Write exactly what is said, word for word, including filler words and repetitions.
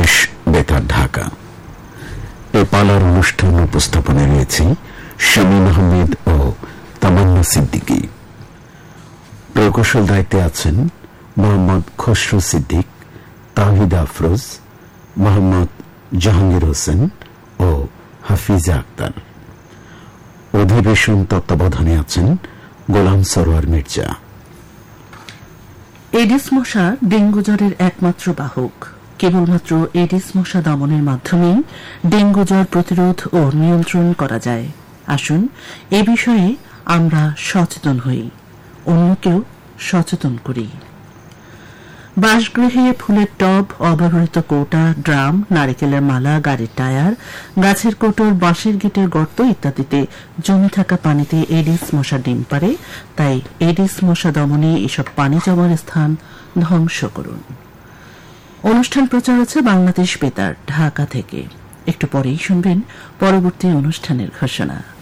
বাংলাদেশ বেতার ঢাকা। এ পালার অনুষ্ঠান উপস্থাপনে রয়েছে শামীম আহমেদ ও তামান্না সিদ্দিকী। প্রকৌশল দায়িত্বে আছেন মোহাম্মদ খসরু সিদ্দিক, তাহিদ আফরোজ, মোহাম্মদ জাহাঙ্গীর হোসেন ও হাফিজা আক্তার। অধিবেশন তত্ত্বাবধানে আছেন গোলাম সরোয়ার মির্জা। এডিস মশা ডেঙ্গু জ্বরের একমাত্র বাহক। কেবলমাত্র এডিস মশা দমনের মাধ্যমেই ডেঙ্গু জ্বর প্রতিরোধ ও নিয়ন্ত্রণ করা যায়। আসুন এ বিষয়ে আমরা সচেতন হই, অন্যকেও সচেতন করি। বাসগৃহে ফুলের টব, অব্যবহৃত কৌটা, ড্রাম, নারিকেলের মালা, গাড়ির টায়ার, গাছের কোটর, বাঁশের গেটের গর্ত ইত্যাদিতে জমে থাকা পানিতে এডিস মশা ডিম পারে। তাই এডিস মশা দমনে এসব পানি জমার স্থান ধ্বংস করুন। অনুষ্ঠান প্রচার হচ্ছে বাংলাদেশ বেতার ঢাকা থেকে। একটু পরেই শুনবেন পরবর্তী অনুষ্ঠানের ঘোষণা।